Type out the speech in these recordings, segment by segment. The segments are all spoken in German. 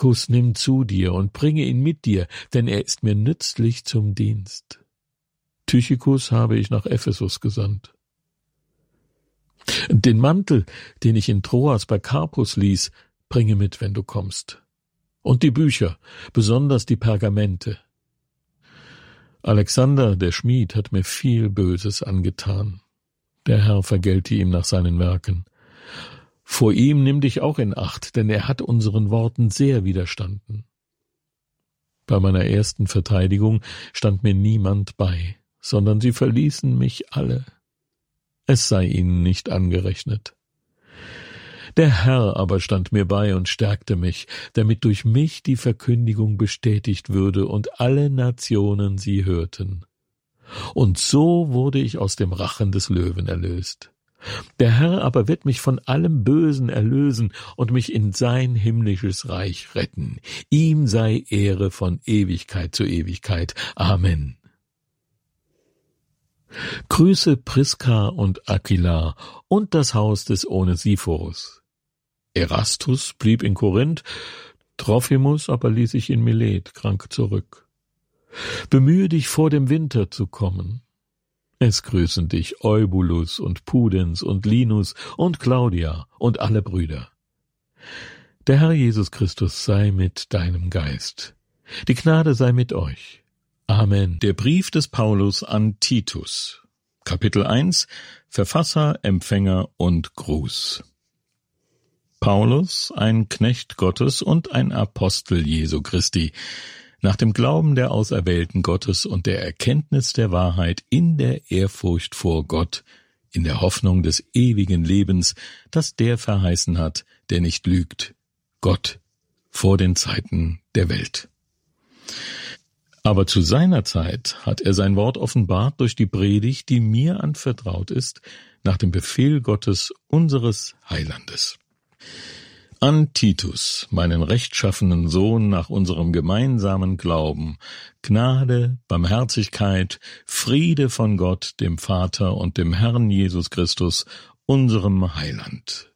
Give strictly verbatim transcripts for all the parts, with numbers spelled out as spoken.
Tychikus nimm zu dir und bringe ihn mit dir, denn er ist mir nützlich zum Dienst. Tychikus habe ich nach Ephesus gesandt. Den Mantel, den ich in Troas bei Karpus ließ, bringe mit, wenn du kommst. Und die Bücher, besonders die Pergamente. Alexander, der Schmied, hat mir viel Böses angetan. Der Herr vergelte ihm nach seinen Werken. Vor ihm nimm dich auch in Acht, denn er hat unseren Worten sehr widerstanden. Bei meiner ersten Verteidigung stand mir niemand bei, sondern sie verließen mich alle. Es sei ihnen nicht angerechnet. Der Herr aber stand mir bei und stärkte mich, damit durch mich die Verkündigung bestätigt würde und alle Nationen sie hörten. Und so wurde ich aus dem Rachen des Löwen erlöst. Der Herr aber wird mich von allem Bösen erlösen und mich in sein himmlisches Reich retten. Ihm sei Ehre von Ewigkeit zu Ewigkeit. Amen. Grüße Priska und Aquila und das Haus des Onesiphorus. Erastus blieb in Korinth, Trophimus aber ließ sich in Milet krank zurück. Bemühe dich, vor dem Winter zu kommen. Es grüßen dich Eubulus und Pudens und Linus und Claudia und alle Brüder. Der Herr Jesus Christus sei mit deinem Geist. Die Gnade sei mit euch. Amen. Der Brief des Paulus an Titus. Kapitel eins. Verfasser, Empfänger und Gruß. Paulus, ein Knecht Gottes und ein Apostel Jesu Christi, nach dem Glauben der Auserwählten Gottes und der Erkenntnis der Wahrheit in der Ehrfurcht vor Gott, in der Hoffnung des ewigen Lebens, das der verheißen hat, der nicht lügt, Gott, vor den Zeiten der Welt. Aber zu seiner Zeit hat er sein Wort offenbart durch die Predigt, die mir anvertraut ist, nach dem Befehl Gottes, unseres Heilandes. An Titus, meinen rechtschaffenen Sohn nach unserem gemeinsamen Glauben, Gnade, Barmherzigkeit, Friede von Gott, dem Vater und dem Herrn Jesus Christus, unserem Heiland.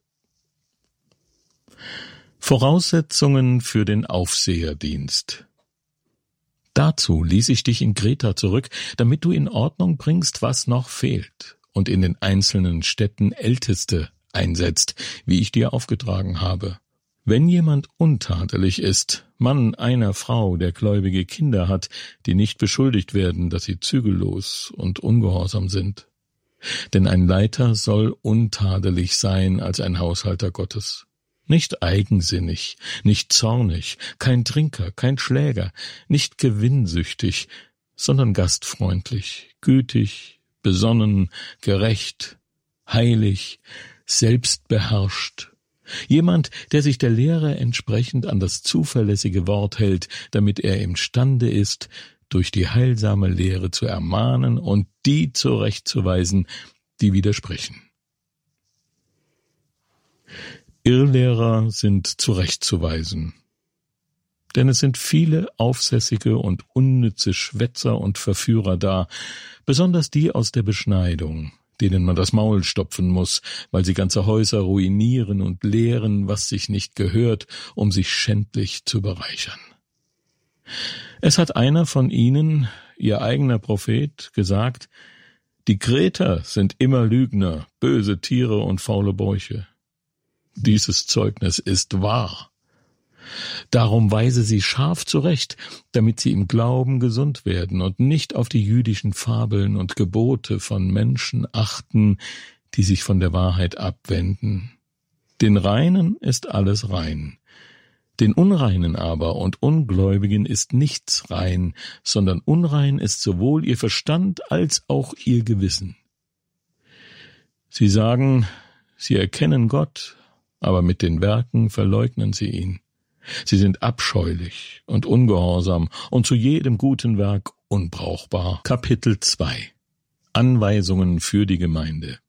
Voraussetzungen für den Aufseherdienst. Dazu ließ ich dich in Kreta zurück, damit du in Ordnung bringst, was noch fehlt, und in den einzelnen Städten Älteste einsetzt, wie ich dir aufgetragen habe. Wenn jemand untadelig ist, Mann einer Frau, der gläubige Kinder hat, die nicht beschuldigt werden, dass sie zügellos und ungehorsam sind. Denn ein Leiter soll untadelig sein als ein Haushalter Gottes. Nicht eigensinnig, nicht zornig, kein Trinker, kein Schläger, nicht gewinnsüchtig, sondern gastfreundlich, gütig, besonnen, gerecht, heilig, selbstbeherrscht. Jemand, der sich der Lehre entsprechend an das zuverlässige Wort hält, damit er imstande ist, durch die heilsame Lehre zu ermahnen und die zurechtzuweisen, die widersprechen. Irrlehrer sind zurechtzuweisen, denn es sind viele aufsässige und unnütze Schwätzer und Verführer da, besonders die aus der Beschneidung, denen man das Maul stopfen muss, weil sie ganze Häuser ruinieren und lehren, was sich nicht gehört, um sich schändlich zu bereichern. Es hat einer von ihnen, ihr eigener Prophet, gesagt, die Kreter sind immer Lügner, böse Tiere und faule Bäuche. Dieses Zeugnis ist wahr. Darum weise sie scharf zurecht, damit sie im Glauben gesund werden und nicht auf die jüdischen Fabeln und Gebote von Menschen achten, die sich von der Wahrheit abwenden. Den Reinen ist alles rein. Den Unreinen aber und Ungläubigen ist nichts rein, sondern unrein ist sowohl ihr Verstand als auch ihr Gewissen. Sie sagen, sie erkennen Gott, aber mit den Werken verleugnen sie ihn. Sie sind abscheulich und ungehorsam und zu jedem guten Werk unbrauchbar. Kapitel zwei. Anweisungen für die Gemeinde.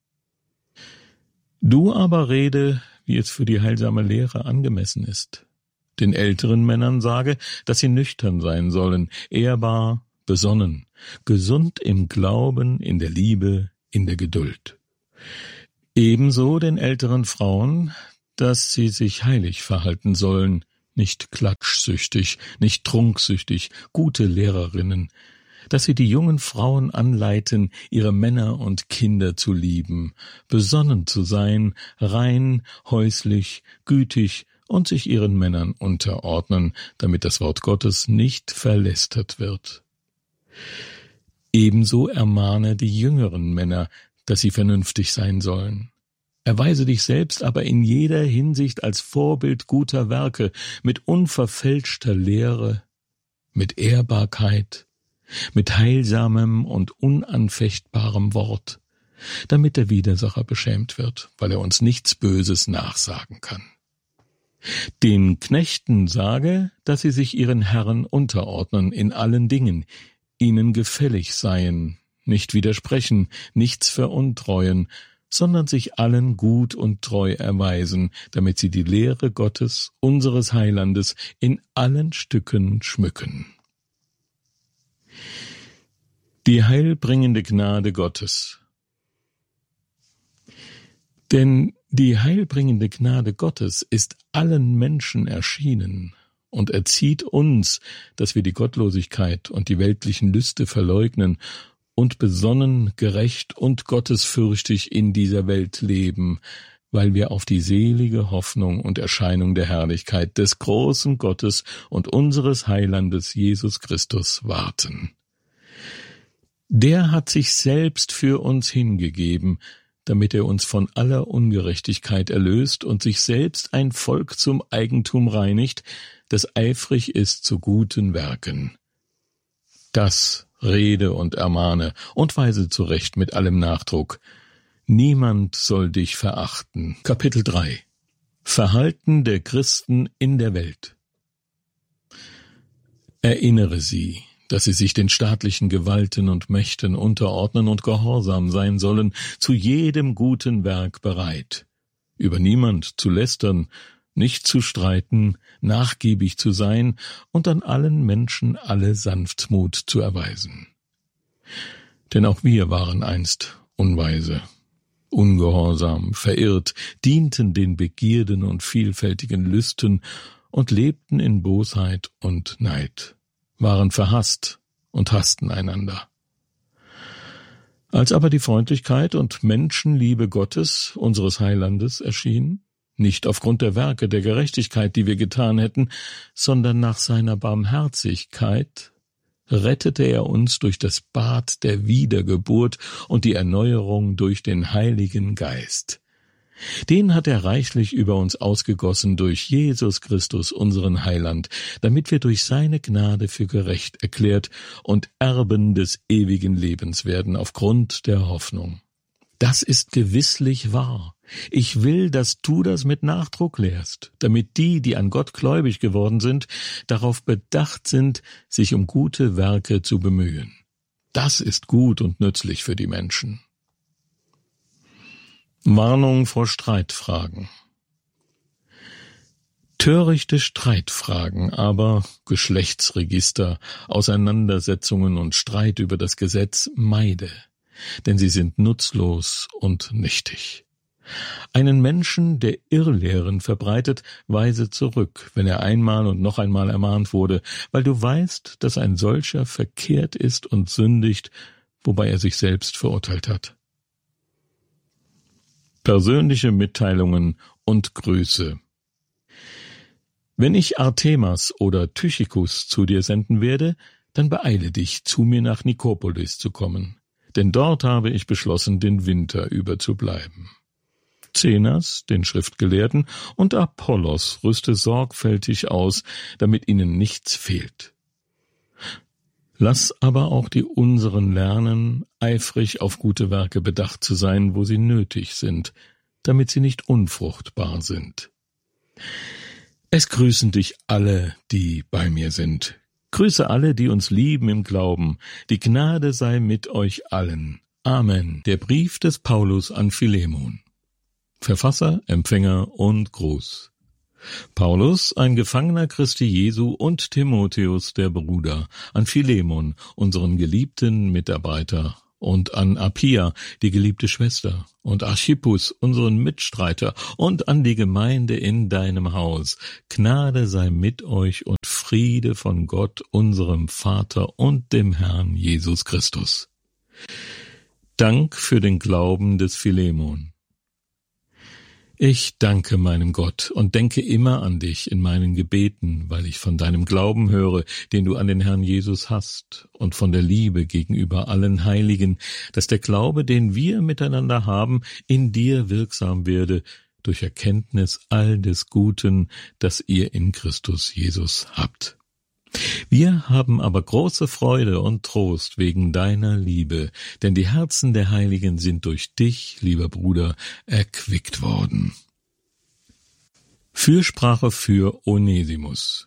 Du aber rede, wie es für die heilsame Lehre angemessen ist. Den älteren Männern sage, dass sie nüchtern sein sollen, ehrbar, besonnen, gesund im Glauben, in der Liebe, in der Geduld. Ebenso den älteren Frauen, dass sie sich heilig verhalten sollen, nicht klatschsüchtig, nicht trunksüchtig, gute Lehrerinnen, dass sie die jungen Frauen anleiten, ihre Männer und Kinder zu lieben, besonnen zu sein, rein, häuslich, gütig und sich ihren Männern unterordnen, damit das Wort Gottes nicht verlästert wird. Ebenso ermahne die jüngeren Männer, dass sie vernünftig sein sollen. Erweise dich selbst aber in jeder Hinsicht als Vorbild guter Werke, mit unverfälschter Lehre, mit Ehrbarkeit, mit heilsamem und unanfechtbarem Wort, damit der Widersacher beschämt wird, weil er uns nichts Böses nachsagen kann. Den Knechten sage, dass sie sich ihren Herren unterordnen in allen Dingen, ihnen gefällig seien, nicht widersprechen, nichts veruntreuen, sondern sich allen gut und treu erweisen, damit sie die Lehre Gottes, unseres Heilandes, in allen Stücken schmücken. Die heilbringende Gnade Gottes. Denn die heilbringende Gnade Gottes ist allen Menschen erschienen und erzieht uns, dass wir die Gottlosigkeit und die weltlichen Lüste verleugnen und besonnen, gerecht und gottesfürchtig in dieser Welt leben, weil wir auf die selige Hoffnung und Erscheinung der Herrlichkeit des großen Gottes und unseres Heilandes Jesus Christus warten. Der hat sich selbst für uns hingegeben, damit er uns von aller Ungerechtigkeit erlöst und sich selbst ein Volk zum Eigentum reinigt, das eifrig ist zu guten Werken. Das rede und ermahne und weise zurecht mit allem Nachdruck. Niemand soll dich verachten. Kapitel drei. Verhalten der Christen in der Welt. Erinnere sie, dass sie sich den staatlichen Gewalten und Mächten unterordnen und gehorsam sein sollen, zu jedem guten Werk bereit, über niemand zu lästern, nicht zu streiten, nachgiebig zu sein und an allen Menschen alle Sanftmut zu erweisen. Denn auch wir waren einst unweise, ungehorsam, verirrt, dienten den Begierden und vielfältigen Lüsten und lebten in Bosheit und Neid, waren verhasst und hassten einander. Als aber die Freundlichkeit und Menschenliebe Gottes, unseres Heilandes, erschien, nicht aufgrund der Werke der Gerechtigkeit, die wir getan hätten, sondern nach seiner Barmherzigkeit, rettete er uns durch das Bad der Wiedergeburt und die Erneuerung durch den Heiligen Geist. Den hat er reichlich über uns ausgegossen durch Jesus Christus, unseren Heiland, damit wir durch seine Gnade für gerecht erklärt und Erben des ewigen Lebens werden aufgrund der Hoffnung. Das ist gewisslich wahr. Ich will, dass du das mit Nachdruck lehrst, damit die, die an Gott gläubig geworden sind, darauf bedacht sind, sich um gute Werke zu bemühen. Das ist gut und nützlich für die Menschen. Warnung vor Streitfragen. Törichte Streitfragen aber, Geschlechtsregister, Auseinandersetzungen und Streit über das Gesetz meide, denn sie sind nutzlos und nichtig. Einen Menschen, der Irrlehren verbreitet, weise zurück, wenn er einmal und noch einmal ermahnt wurde, weil du weißt, dass ein solcher verkehrt ist und sündigt, wobei er sich selbst verurteilt hat. Persönliche Mitteilungen und Grüße. Wenn ich Artemas oder Tychikus zu dir senden werde, dann beeile dich, zu mir nach Nikopolis zu kommen, denn dort habe ich beschlossen, den Winter über zu bleiben. Zenas, den Schriftgelehrten, und Apollos rüste sorgfältig aus, damit ihnen nichts fehlt. Lass aber auch die unseren lernen, eifrig auf gute Werke bedacht zu sein, wo sie nötig sind, damit sie nicht unfruchtbar sind. Es grüßen dich alle, die bei mir sind. Grüße alle, die uns lieben im Glauben. Die Gnade sei mit euch allen. Amen. Der Brief des Paulus an Philemon. Verfasser, Empfänger und Gruß. Paulus, ein Gefangener Christi Jesu, und Timotheus, der Bruder, an Philemon, unseren geliebten Mitarbeiter und an Appia, die geliebte Schwester, und Archippus, unseren Mitstreiter, und an die Gemeinde in deinem Haus. Gnade sei mit euch und Friede von Gott, unserem Vater und dem Herrn Jesus Christus. Dank für den Glauben des Philemon. Ich danke meinem Gott und denke immer an dich in meinen Gebeten, weil ich von deinem Glauben höre, den du an den Herrn Jesus hast, und von der Liebe gegenüber allen Heiligen, dass der Glaube, den wir miteinander haben, in dir wirksam werde, durch Erkenntnis all des Guten, das ihr in Christus Jesus habt. Wir haben aber große Freude und Trost wegen deiner Liebe, denn die Herzen der Heiligen sind durch dich, lieber Bruder, erquickt worden. Fürsprache für Onesimus.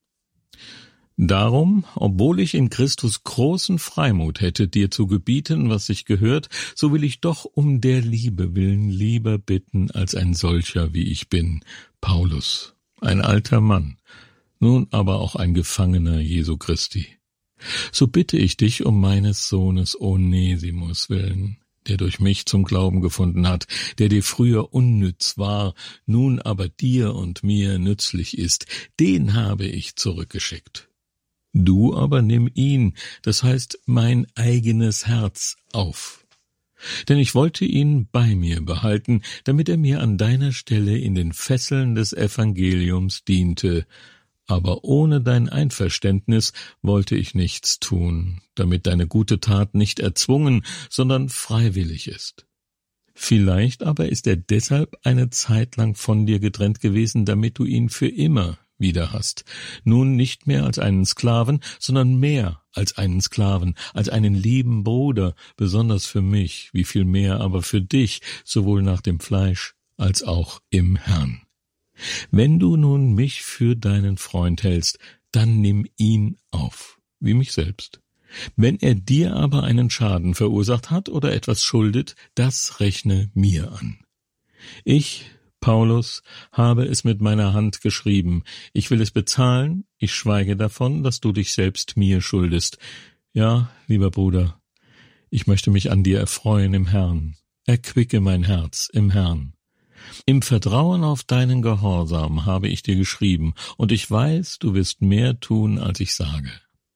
Darum, obwohl ich in Christus großen Freimut hätte, dir zu gebieten, was sich gehört, so will ich doch um der Liebe willen lieber bitten, als ein solcher, wie ich bin, Paulus, ein alter Mann, nun aber auch ein Gefangener Jesu Christi. So bitte ich dich um meines Sohnes Onesimus willen, der durch mich zum Glauben gefunden hat, der dir früher unnütz war, nun aber dir und mir nützlich ist, den habe ich zurückgeschickt. Du aber nimm ihn, das heißt mein eigenes Herz, auf. Denn ich wollte ihn bei mir behalten, damit er mir an deiner Stelle in den Fesseln des Evangeliums diente, aber ohne dein Einverständnis wollte ich nichts tun, damit deine gute Tat nicht erzwungen, sondern freiwillig ist. Vielleicht aber ist er deshalb eine Zeit lang von dir getrennt gewesen, damit du ihn für immer wieder hast, nun nicht mehr als einen Sklaven, sondern mehr als einen Sklaven, als einen lieben Bruder, besonders für mich, wie viel mehr aber für dich, sowohl nach dem Fleisch als auch im Herrn. Wenn du nun mich für deinen Freund hältst, dann nimm ihn auf, wie mich selbst. Wenn er dir aber einen Schaden verursacht hat oder etwas schuldet, das rechne mir an. Ich, Paulus, habe es mit meiner Hand geschrieben. Ich will es bezahlen, ich schweige davon, dass du dich selbst mir schuldest. Ja, lieber Bruder, ich möchte mich an dir erfreuen im Herrn. Erquicke mein Herz im Herrn. Im Vertrauen auf deinen Gehorsam habe ich dir geschrieben, und ich weiß, du wirst mehr tun, als ich sage.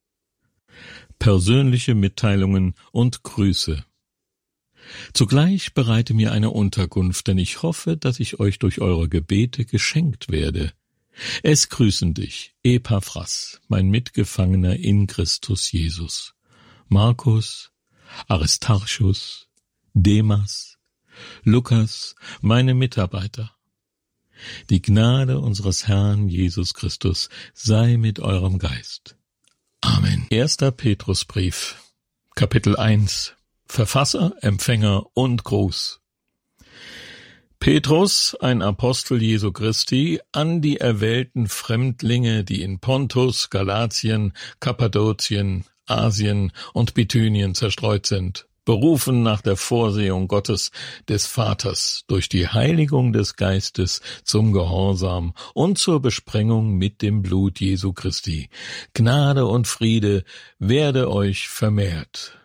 Persönliche Mitteilungen und Grüße. Zugleich bereite mir eine Unterkunft, denn ich hoffe, dass ich euch durch eure Gebete geschenkt werde. Es grüßen dich, Epaphras, mein Mitgefangener in Christus Jesus, Markus, Aristarchus, Demas, Lukas, meine Mitarbeiter. Die Gnade unseres Herrn Jesus Christus sei mit eurem Geist. Amen. Erster Petrusbrief, Kapitel eins. Verfasser, Empfänger und Gruß. Petrus, ein Apostel Jesu Christi, an die erwählten Fremdlinge, die in Pontus, Galatien, Kappadokien, Asien und Bithynien zerstreut sind, berufen nach der Vorsehung Gottes des Vaters durch die Heiligung des Geistes zum Gehorsam und zur Besprengung mit dem Blut Jesu Christi. Gnade und Friede werde euch vermehrt.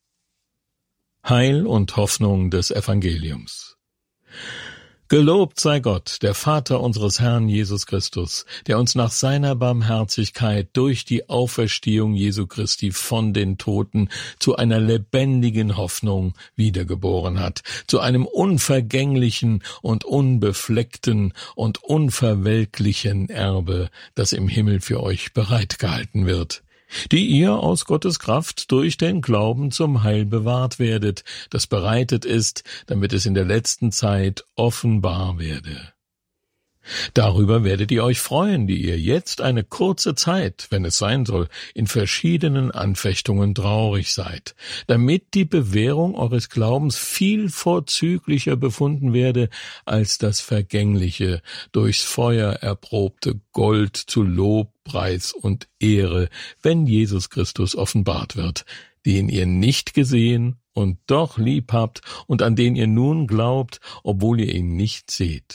Heil und Hoffnung des Evangeliums. Gelobt sei Gott, der Vater unseres Herrn Jesus Christus, der uns nach seiner Barmherzigkeit durch die Auferstehung Jesu Christi von den Toten zu einer lebendigen Hoffnung wiedergeboren hat, zu einem unvergänglichen und unbefleckten und unverwelklichen Erbe, das im Himmel für euch bereitgehalten wird, die ihr aus Gottes Kraft durch den Glauben zum Heil bewahrt werdet, das bereitet ist, damit es in der letzten Zeit offenbar werde. Darüber werdet ihr euch freuen, die ihr jetzt eine kurze Zeit, wenn es sein soll, in verschiedenen Anfechtungen traurig seid, damit die Bewährung eures Glaubens viel vorzüglicher befunden werde als das vergängliche, durchs Feuer erprobte Gold zu Lob, Preis und Ehre, wenn Jesus Christus offenbart wird, den ihr nicht gesehen und doch lieb habt und an den ihr nun glaubt, obwohl ihr ihn nicht seht.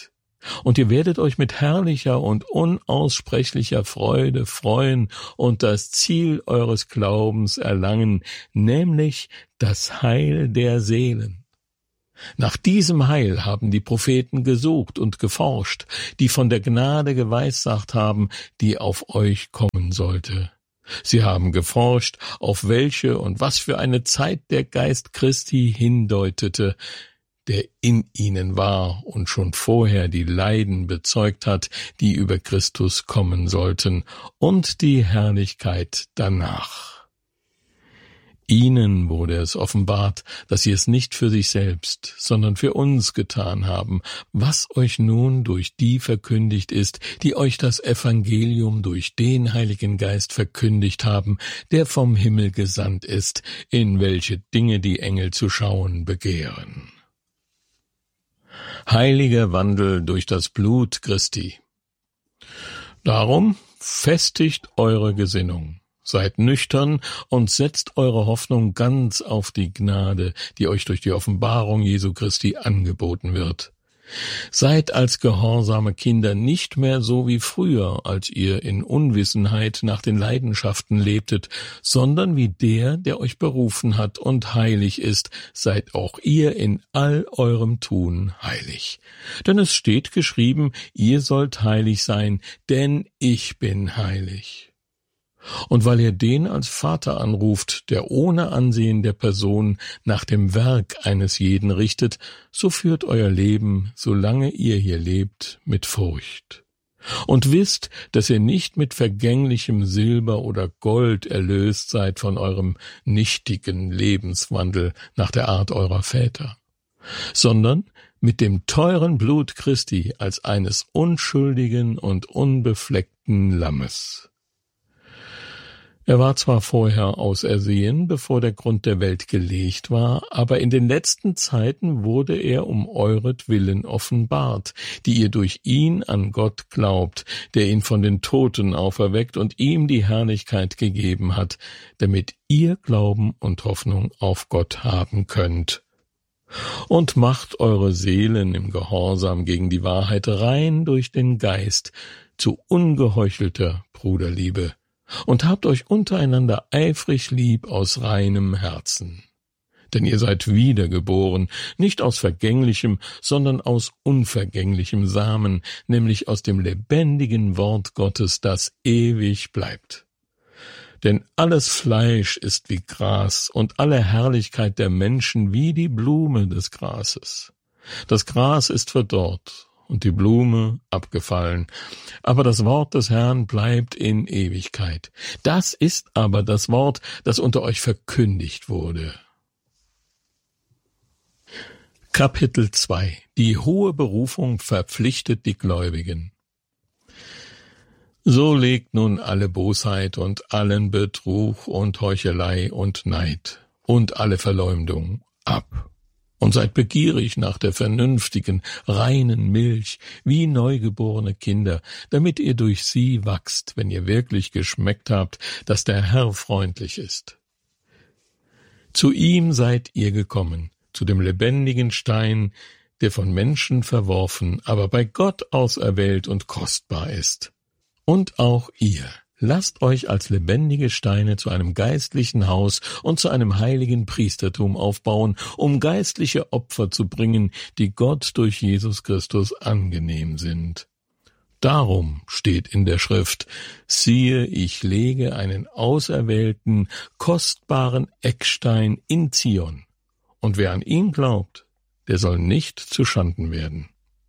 Und ihr werdet euch mit herrlicher und unaussprechlicher Freude freuen und das Ziel eures Glaubens erlangen, nämlich das Heil der Seelen. Nach diesem Heil haben die Propheten gesucht und geforscht, die von der Gnade geweissagt haben, die auf euch kommen sollte. Sie haben geforscht, auf welche und was für eine Zeit der Geist Christi hindeutete, der in ihnen war und schon vorher die Leiden bezeugt hat, die über Christus kommen sollten, und die Herrlichkeit danach. Ihnen wurde es offenbart, dass sie es nicht für sich selbst, sondern für uns getan haben, was euch nun durch die verkündigt ist, die euch das Evangelium durch den Heiligen Geist verkündigt haben, der vom Himmel gesandt ist, in welche Dinge die Engel zu schauen begehren. Heiliger Wandel durch das Blut Christi. Darum festigt eure Gesinnung, seid nüchtern und setzt eure Hoffnung ganz auf die Gnade, die euch durch die Offenbarung Jesu Christi angeboten wird. Seid als gehorsame Kinder nicht mehr so wie früher, als ihr in Unwissenheit nach den Leidenschaften lebtet, sondern wie der, der euch berufen hat und heilig ist, seid auch ihr in all eurem Tun heilig. Denn es steht geschrieben, ihr sollt heilig sein, denn ich bin heilig. Und weil ihr den als Vater anruft, der ohne Ansehen der Person nach dem Werk eines jeden richtet, so führt euer Leben, solange ihr hier lebt, mit Furcht. Und wisst, dass ihr nicht mit vergänglichem Silber oder Gold erlöst seid von eurem nichtigen Lebenswandel nach der Art eurer Väter, sondern mit dem teuren Blut Christi als eines unschuldigen und unbefleckten Lammes. Er war zwar vorher ausersehen, bevor der Grund der Welt gelegt war, aber in den letzten Zeiten wurde er um euretwillen offenbart, die ihr durch ihn an Gott glaubt, der ihn von den Toten auferweckt und ihm die Herrlichkeit gegeben hat, damit ihr Glauben und Hoffnung auf Gott haben könnt. Und macht eure Seelen im Gehorsam gegen die Wahrheit rein durch den Geist zu ungeheuchelter Bruderliebe. Und habt euch untereinander eifrig lieb aus reinem Herzen. Denn ihr seid wiedergeboren, nicht aus vergänglichem, sondern aus unvergänglichem Samen, nämlich aus dem lebendigen Wort Gottes, das ewig bleibt. Denn alles Fleisch ist wie Gras und alle Herrlichkeit der Menschen wie die Blume des Grases. Das Gras ist verdorrt und die Blume abgefallen, aber das Wort des Herrn bleibt in Ewigkeit. Das ist aber das Wort, das unter euch verkündigt wurde. Kapitel zwei. Die hohe Berufung verpflichtet die Gläubigen. So legt nun alle Bosheit und allen Betrug und Heuchelei und Neid und alle Verleumdung ab. Und seid begierig nach der vernünftigen, reinen Milch, wie neugeborene Kinder, damit ihr durch sie wachst, wenn ihr wirklich geschmeckt habt, dass der Herr freundlich ist. Zu ihm seid ihr gekommen, zu dem lebendigen Stein, der von Menschen verworfen, aber bei Gott auserwählt und kostbar ist. Und auch ihr. Lasst euch als lebendige Steine zu einem geistlichen Haus und zu einem heiligen Priestertum aufbauen, um geistliche Opfer zu bringen, die Gott durch Jesus Christus angenehm sind. Darum steht in der Schrift, siehe, ich lege einen auserwählten, kostbaren Eckstein in Zion, und wer an ihn glaubt, der soll nicht zuschanden werden.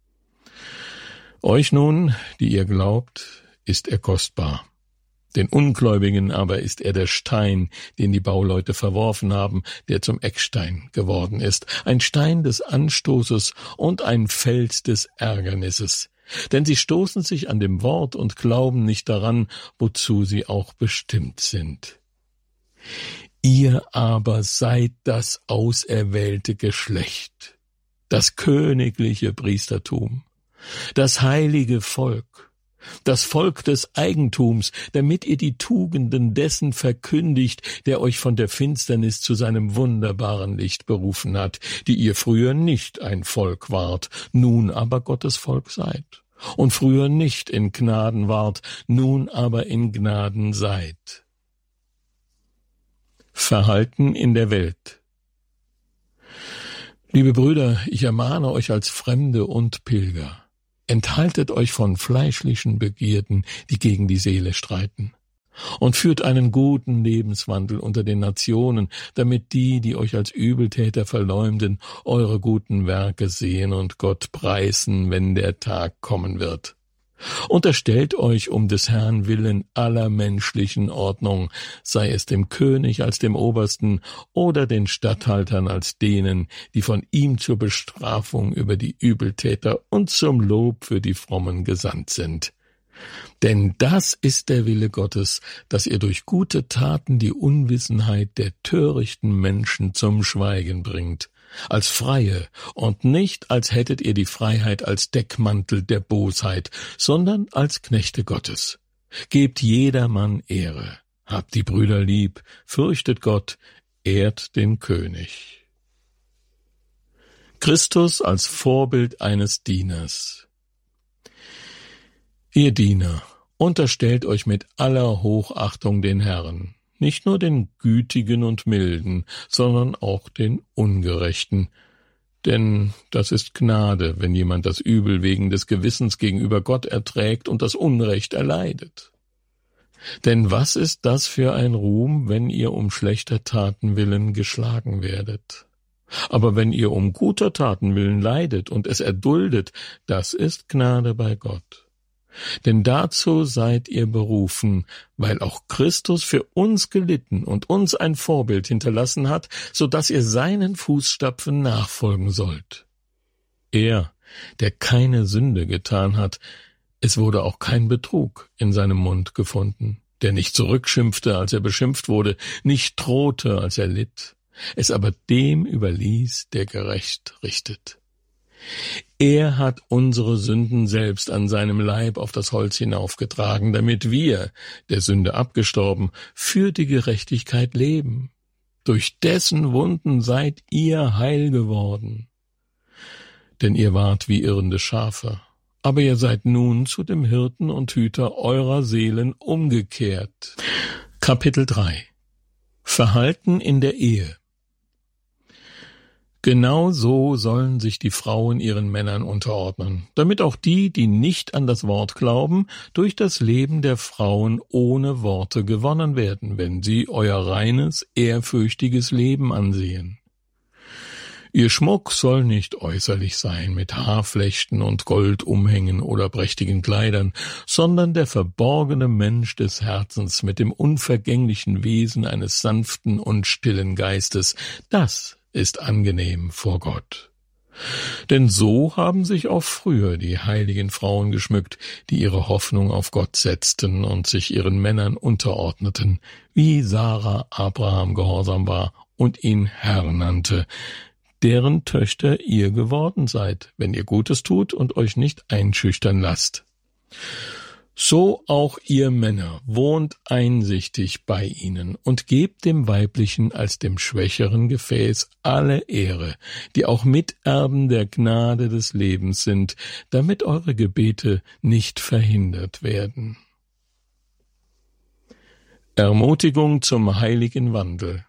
Euch nun, die ihr glaubt, ist er kostbar. Den Ungläubigen aber ist er der Stein, den die Bauleute verworfen haben, der zum Eckstein geworden ist, ein Stein des Anstoßes und ein Fels des Ärgernisses. Denn sie stoßen sich an dem Wort und glauben nicht daran, wozu sie auch bestimmt sind. Ihr aber seid das auserwählte Geschlecht, das königliche Priestertum, das heilige Volk, das Volk des Eigentums, damit ihr die Tugenden dessen verkündigt, der euch von der Finsternis zu seinem wunderbaren Licht berufen hat, die ihr früher nicht ein Volk wart, nun aber Gottes Volk seid, und früher nicht in Gnaden wart, nun aber in Gnaden seid. Verhalten in der Welt. Liebe Brüder, ich ermahne euch als Fremde und Pilger, enthaltet euch von fleischlichen Begierden, die gegen die Seele streiten, und führt einen guten Lebenswandel unter den Nationen, damit die, die euch als Übeltäter verleumden, eure guten Werke sehen und Gott preisen, wenn der Tag kommen wird. Unterstellt euch um des Herrn willen aller menschlichen Ordnung, sei es dem König als dem Obersten oder den Statthaltern als denen, die von ihm zur Bestrafung über die Übeltäter und zum Lob für die Frommen gesandt sind. Denn das ist der Wille Gottes, dass ihr durch gute Taten die Unwissenheit der törichten Menschen zum Schweigen bringt, als Freie und nicht, als hättet ihr die Freiheit als Deckmantel der Bosheit, sondern als Knechte Gottes. Gebt jedermann Ehre, habt die Brüder lieb, fürchtet Gott, ehrt den König. Christus als Vorbild eines Dieners. Ihr Diener, unterstellt euch mit aller Hochachtung den Herrn, nicht nur den Gütigen und Milden, sondern auch den Ungerechten. Denn das ist Gnade, wenn jemand das Übel wegen des Gewissens gegenüber Gott erträgt und das Unrecht erleidet. Denn was ist das für ein Ruhm, wenn ihr um schlechter Taten willen geschlagen werdet? Aber wenn ihr um guter Taten willen leidet und es erduldet, das ist Gnade bei Gott. Denn dazu seid ihr berufen, weil auch Christus für uns gelitten und uns ein Vorbild hinterlassen hat, so dass ihr seinen Fußstapfen nachfolgen sollt. Er, der keine Sünde getan hat, es wurde auch kein Betrug in seinem Mund gefunden, der nicht zurückschimpfte, als er beschimpft wurde, nicht drohte, als er litt, es aber dem überließ, der gerecht richtet. Er hat unsere Sünden selbst an seinem Leib auf das Holz hinaufgetragen, damit wir, der Sünde abgestorben, für die Gerechtigkeit leben. Durch dessen Wunden seid ihr heil geworden. Denn ihr wart wie irrende Schafe, aber ihr seid nun zu dem Hirten und Hüter eurer Seelen umgekehrt. Kapitel drei. Verhalten in der Ehe. Genau so sollen sich die Frauen ihren Männern unterordnen, damit auch die, die nicht an das Wort glauben, durch das Leben der Frauen ohne Worte gewonnen werden, wenn sie euer reines, ehrfürchtiges Leben ansehen. Ihr Schmuck soll nicht äußerlich sein mit Haarflechten und Goldumhängen oder prächtigen Kleidern, sondern der verborgene Mensch des Herzens mit dem unvergänglichen Wesen eines sanften und stillen Geistes, das ist angenehm vor Gott. Denn so haben sich auch früher die heiligen Frauen geschmückt, die ihre Hoffnung auf Gott setzten und sich ihren Männern unterordneten, wie Sarah Abraham gehorsam war und ihn Herr nannte, deren Töchter ihr geworden seid, wenn ihr Gutes tut und euch nicht einschüchtern lasst. So auch ihr Männer, wohnt einsichtig bei ihnen und gebt dem Weiblichen als dem schwächeren Gefäß alle Ehre, die auch Miterben der Gnade des Lebens sind, damit eure Gebete nicht verhindert werden. Ermutigung zum heiligen Wandel.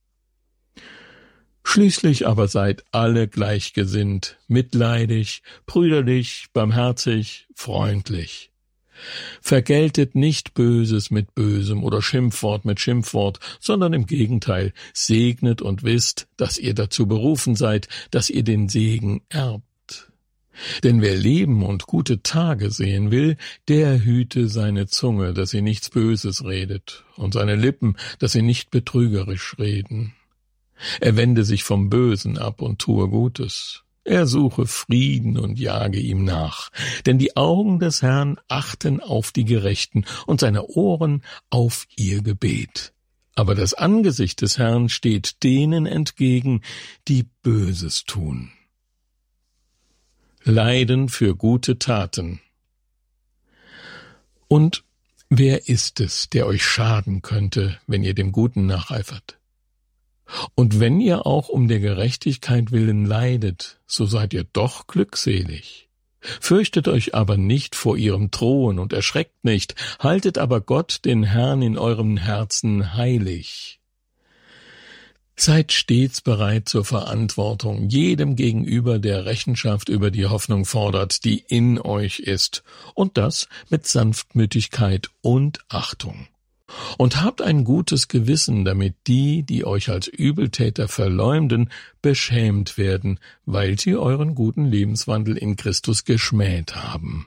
Schließlich aber seid alle gleichgesinnt, mitleidig, brüderlich, barmherzig, freundlich. Vergeltet nicht Böses mit Bösem oder Schimpfwort mit Schimpfwort, sondern im Gegenteil, segnet und wisst, dass ihr dazu berufen seid, dass ihr den Segen erbt. Denn wer Leben und gute Tage sehen will, der hüte seine Zunge, dass sie nichts Böses redet, und seine Lippen, dass sie nicht betrügerisch reden. Er wende sich vom Bösen ab und tue Gutes. Er suche Frieden und jage ihm nach, denn die Augen des Herrn achten auf die Gerechten und seine Ohren auf ihr Gebet. Aber das Angesicht des Herrn steht denen entgegen, die Böses tun. Leiden für gute Taten. Und wer ist es, der euch schaden könnte, wenn ihr dem Guten nacheifert? Und wenn ihr auch um der Gerechtigkeit willen leidet, so seid ihr doch glückselig. Fürchtet euch aber nicht vor ihrem Thron und erschreckt nicht, haltet aber Gott, den Herrn, in eurem Herzen heilig. Seid stets bereit zur Verantwortung, jedem gegenüber, der Rechenschaft über die Hoffnung fordert, die in euch ist, und das mit Sanftmütigkeit und Achtung. Und habt ein gutes Gewissen, damit die, die euch als Übeltäter verleumden, beschämt werden, weil sie euren guten Lebenswandel in Christus geschmäht haben.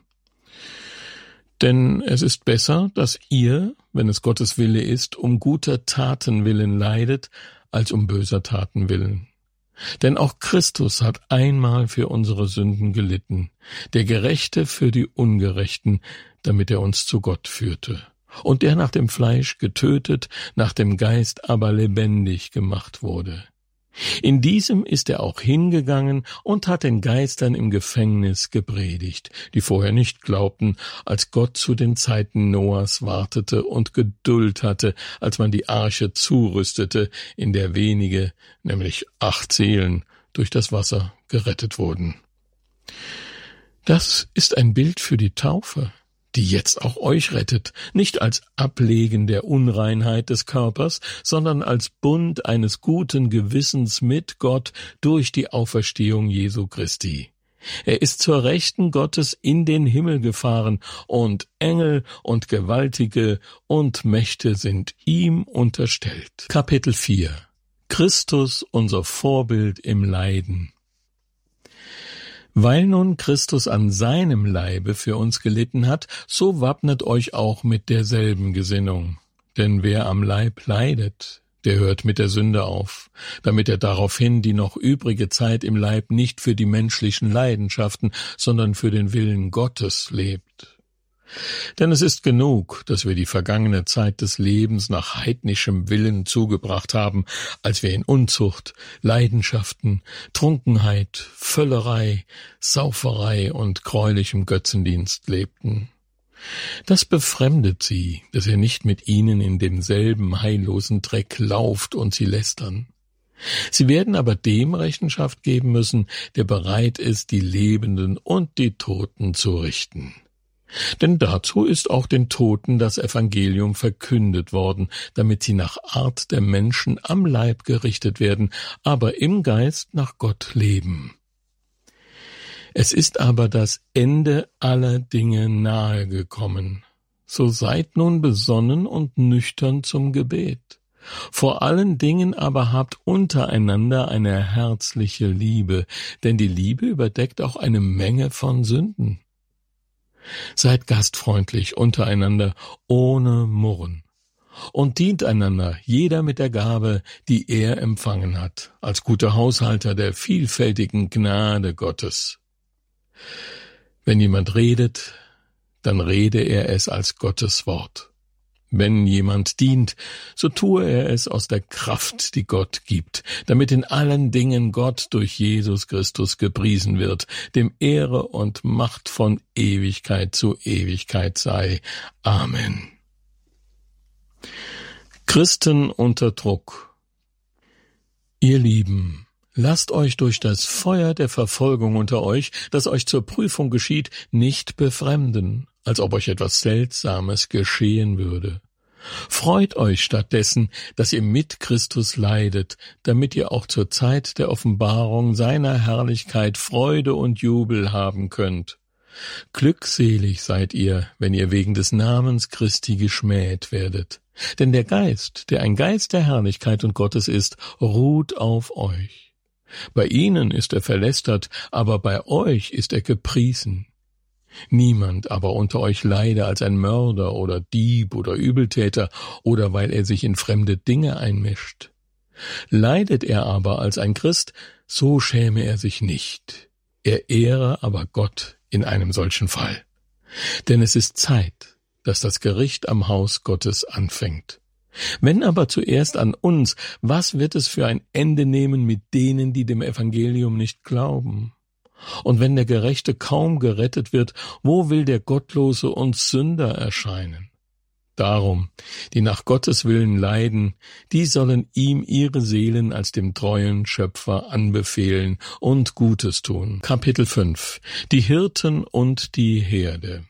Denn es ist besser, dass ihr, wenn es Gottes Wille ist, um guter Taten willen leidet, als um böser Taten willen. Denn auch Christus hat einmal für unsere Sünden gelitten, der Gerechte für die Ungerechten, damit er uns zu Gott führte. Und der nach dem Fleisch getötet, nach dem Geist aber lebendig gemacht wurde. In diesem ist er auch hingegangen und hat den Geistern im Gefängnis gepredigt, die vorher nicht glaubten, als Gott zu den Zeiten Noahs wartete und Geduld hatte, als man die Arche zurüstete, in der wenige, nämlich acht Seelen, durch das Wasser gerettet wurden. Das ist ein Bild für die Taufe, die jetzt auch euch rettet, nicht als Ablegen der Unreinheit des Körpers, sondern als Bund eines guten Gewissens mit Gott durch die Auferstehung Jesu Christi. Er ist zur Rechten Gottes in den Himmel gefahren, und Engel und Gewaltige und Mächte sind ihm unterstellt. Kapitel vier. Christus, unser Vorbild im Leiden. Weil nun Christus an seinem Leibe für uns gelitten hat, so wappnet euch auch mit derselben Gesinnung. Denn wer am Leib leidet, der hört mit der Sünde auf, damit er daraufhin die noch übrige Zeit im Leib nicht für die menschlichen Leidenschaften, sondern für den Willen Gottes lebt. Denn es ist genug, dass wir die vergangene Zeit des Lebens nach heidnischem Willen zugebracht haben, als wir in Unzucht, Leidenschaften, Trunkenheit, Völlerei, Sauferei und gräulichem Götzendienst lebten. Das befremdet sie, dass ihr nicht mit ihnen in demselben heillosen Dreck lauft und sie lästern. Sie werden aber dem Rechenschaft geben müssen, der bereit ist, die Lebenden und die Toten zu richten. Denn dazu ist auch den Toten das Evangelium verkündet worden, damit sie nach Art der Menschen am Leib gerichtet werden, aber im Geist nach Gott leben. Es ist aber das Ende aller Dinge nahe gekommen. So seid nun besonnen und nüchtern zum Gebet. Vor allen Dingen aber habt untereinander eine herzliche Liebe, denn die Liebe überdeckt auch eine Menge von Sünden. Seid gastfreundlich untereinander, ohne Murren. Und dient einander, jeder mit der Gabe, die er empfangen hat, als guter Haushalter der vielfältigen Gnade Gottes. Wenn jemand redet, dann rede er es als Gottes Wort. Wenn jemand dient, so tue er es aus der Kraft, die Gott gibt, damit in allen Dingen Gott durch Jesus Christus gepriesen wird, dem Ehre und Macht von Ewigkeit zu Ewigkeit sei. Amen. Christen unter Druck. Ihr Lieben, lasst euch durch das Feuer der Verfolgung unter euch, das euch zur Prüfung geschieht, nicht befremden, als ob euch etwas Seltsames geschehen würde. Freut euch stattdessen, dass ihr mit Christus leidet, damit ihr auch zur Zeit der Offenbarung seiner Herrlichkeit Freude und Jubel haben könnt. Glückselig seid ihr, wenn ihr wegen des Namens Christi geschmäht werdet. Denn der Geist, der ein Geist der Herrlichkeit und Gottes ist, ruht auf euch. Bei ihnen ist er verlästert, aber bei euch ist er gepriesen. Niemand aber unter euch leide als ein Mörder oder Dieb oder Übeltäter oder weil er sich in fremde Dinge einmischt. Leidet er aber als ein Christ, so schäme er sich nicht. Er ehre aber Gott in einem solchen Fall. Denn es ist Zeit, dass das Gericht am Haus Gottes anfängt. Wenn aber zuerst an uns, was wird es für ein Ende nehmen mit denen, die dem Evangelium nicht glauben? Und wenn der Gerechte kaum gerettet wird, wo will der Gottlose uns Sünder erscheinen? Darum, die nach Gottes Willen leiden, die sollen ihm ihre Seelen als dem treuen Schöpfer anbefehlen und Gutes tun. Kapitel fünf. Die Hirten und die Herde.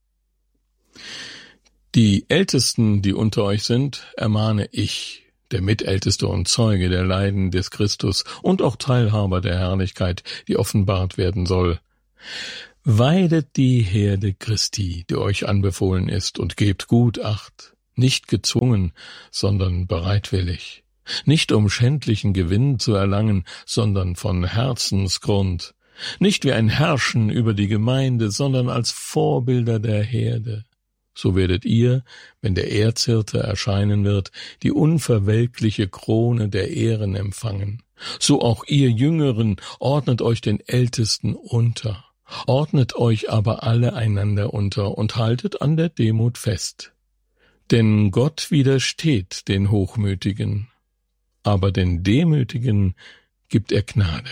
Die Ältesten, die unter euch sind, ermahne ich, der Mitälteste und Zeuge der Leiden des Christus und auch Teilhaber der Herrlichkeit, die offenbart werden soll. Weidet die Herde Christi, die euch anbefohlen ist, und gebt gut Acht, nicht gezwungen, sondern bereitwillig, nicht um schändlichen Gewinn zu erlangen, sondern von Herzensgrund, nicht wie ein Herrschen über die Gemeinde, sondern als Vorbilder der Herde. So werdet ihr, wenn der Erzhirte erscheinen wird, die unverwelkliche Krone der Ehren empfangen. So auch ihr Jüngeren ordnet euch den Ältesten unter. Ordnet euch aber alle einander unter und haltet an der Demut fest. Denn Gott widersteht den Hochmütigen, aber den Demütigen gibt er Gnade.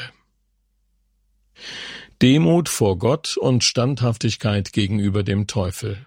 Demut vor Gott und Standhaftigkeit gegenüber dem Teufel.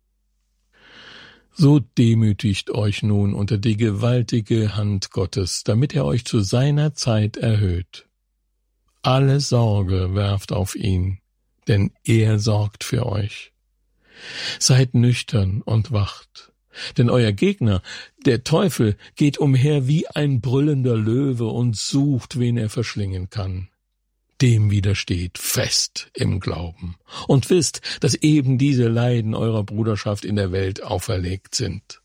So demütigt euch nun unter die gewaltige Hand Gottes, damit er euch zu seiner Zeit erhöht. Alle Sorge werft auf ihn, denn er sorgt für euch. Seid nüchtern und wacht, denn euer Gegner, der Teufel, geht umher wie ein brüllender Löwe und sucht, wen er verschlingen kann. Dem widersteht fest im Glauben und wisst, dass eben diese Leiden eurer Bruderschaft in der Welt auferlegt sind.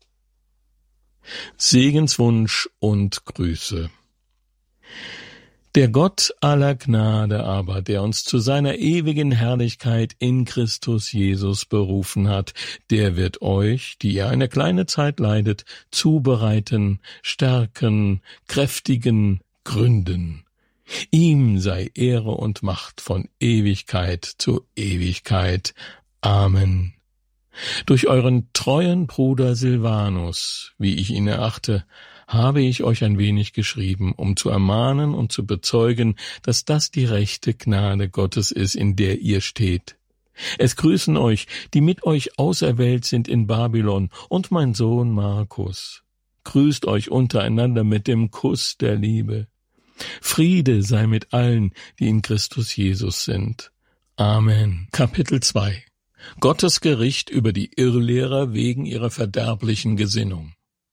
Segenswunsch und Grüße. Der Gott aller Gnade aber, der uns zu seiner ewigen Herrlichkeit in Christus Jesus berufen hat, der wird euch, die ihr eine kleine Zeit leidet, zubereiten, stärken, kräftigen, gründen. Ihm sei Ehre und Macht von Ewigkeit zu Ewigkeit. Amen. Durch euren treuen Bruder Silvanus, wie ich ihn erachte, habe ich euch ein wenig geschrieben, um zu ermahnen und zu bezeugen, dass das die rechte Gnade Gottes ist, in der ihr steht. Es grüßen euch, die mit euch auserwählt sind in Babylon, und mein Sohn Markus. Grüßt euch untereinander mit dem Kuss der Liebe. Friede sei mit allen, die in Christus Jesus sind. Amen. Kapitel zwei. Gottes Gericht über die Irrlehrer wegen ihrer verderblichen Gesinnung.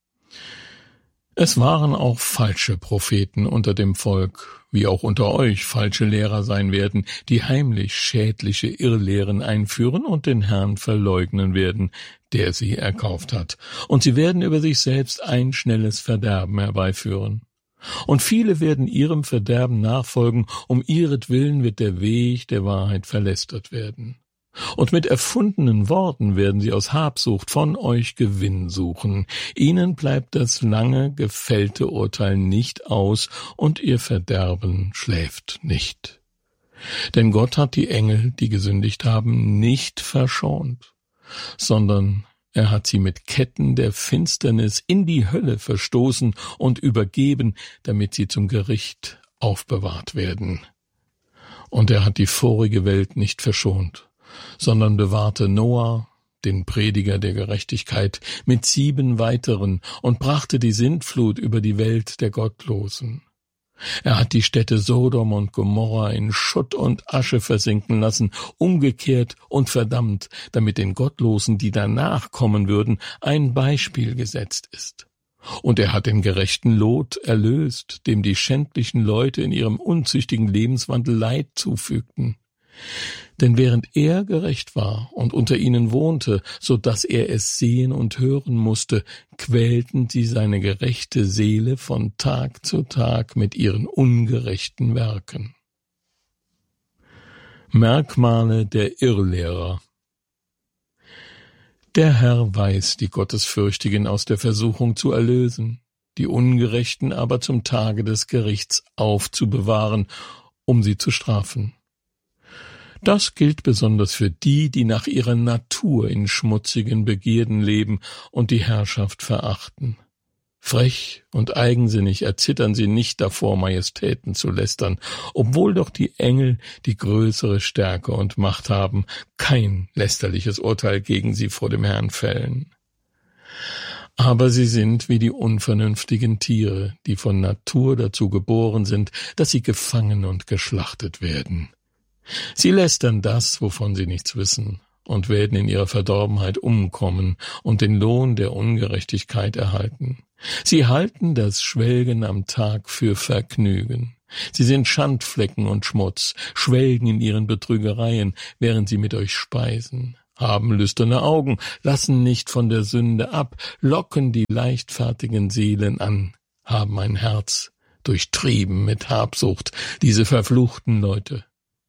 Es waren auch falsche Propheten unter dem Volk, wie auch unter euch falsche Lehrer sein werden, die heimlich schädliche Irrlehren einführen und den Herrn verleugnen werden, der sie erkauft hat. Und sie werden über sich selbst ein schnelles Verderben herbeiführen. Und viele werden ihrem Verderben nachfolgen, um ihretwillen wird der Weg der Wahrheit verlästert werden. Und mit erfundenen Worten werden sie aus Habsucht von euch Gewinn suchen. Ihnen bleibt das lange gefällte Urteil nicht aus, und ihr Verderben schläft nicht. Denn Gott hat die Engel, die gesündigt haben, nicht verschont, sondern er hat sie mit Ketten der Finsternis in die Hölle verstoßen und übergeben, damit sie zum Gericht aufbewahrt werden. Und er hat die vorige Welt nicht verschont, sondern bewahrte Noah, den Prediger der Gerechtigkeit, mit sieben weiteren und brachte die Sintflut über die Welt der Gottlosen. Er hat die Städte Sodom und Gomorra in Schutt und Asche versinken lassen, umgekehrt und verdammt, damit den Gottlosen, die danach kommen würden, ein Beispiel gesetzt ist. Und er hat den gerechten Lot erlöst, dem die schändlichen Leute in ihrem unzüchtigen Lebenswandel Leid zufügten. Denn während er gerecht war und unter ihnen wohnte, so dass er es sehen und hören musste, quälten sie seine gerechte Seele von Tag zu Tag mit ihren ungerechten Werken. Merkmale der Irrlehrer. Der Herr weiß, die Gottesfürchtigen aus der Versuchung zu erlösen, die Ungerechten aber zum Tage des Gerichts aufzubewahren, um sie zu strafen. Das gilt besonders für die, die nach ihrer Natur in schmutzigen Begierden leben und die Herrschaft verachten. Frech und eigensinnig erzittern sie nicht davor, Majestäten zu lästern, obwohl doch die Engel die größere Stärke und Macht haben, kein lästerliches Urteil gegen sie vor dem Herrn fällen. Aber sie sind wie die unvernünftigen Tiere, die von Natur dazu geboren sind, dass sie gefangen und geschlachtet werden. Sie lästern das, wovon sie nichts wissen, und werden in ihrer Verdorbenheit umkommen und den Lohn der Ungerechtigkeit erhalten. Sie halten das Schwelgen am Tag für Vergnügen. Sie sind Schandflecken und Schmutz, schwelgen in ihren Betrügereien, während sie mit euch speisen, haben lüsterne Augen, lassen nicht von der Sünde ab, locken die leichtfertigen Seelen an, haben ein Herz durchtrieben mit Habsucht, diese verfluchten Leute.